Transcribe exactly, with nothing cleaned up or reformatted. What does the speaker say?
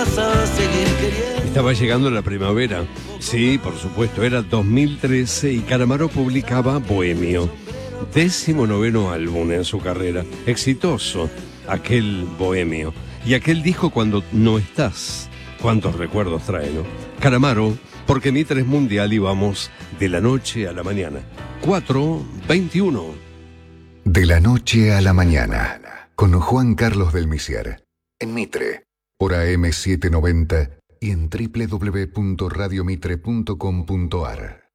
Estaba llegando la primavera. Sí, por supuesto, era dos mil trece y Calamaro publicaba Bohemio, décimo noveno álbum en su carrera. Exitoso, aquel Bohemio. Y aquel disco Cuando no estás. Cuántos recuerdos trae, ¿no? Calamaro, porque Mitre es mundial y vamos de la noche a la mañana. cuatro veintiuno. De la noche a la mañana, con Juan Carlos del Misier. En Mitre, por A M setecientos noventa y en doble u doble u doble u punto radio mitre punto com punto a r.